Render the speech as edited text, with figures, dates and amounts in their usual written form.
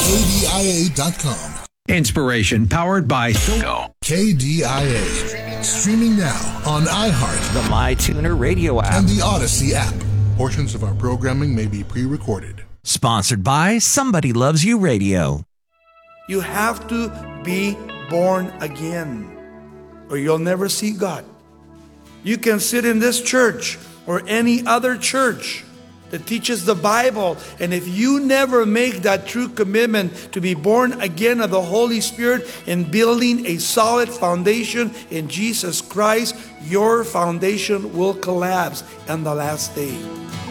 KDIA.com. Inspiration powered by Go. KDIA. Streaming now on iHeart, the MyTuner radio app, and the Odyssey app. Portions of our programming may be pre-recorded. Sponsored by Somebody Loves You Radio. You have to be born again, or you'll never see God. You can sit in this church or any other church that teaches the Bible, and if you never make that true commitment to be born again of the Holy Spirit and building a solid foundation in Jesus Christ, your foundation will collapse on the last day.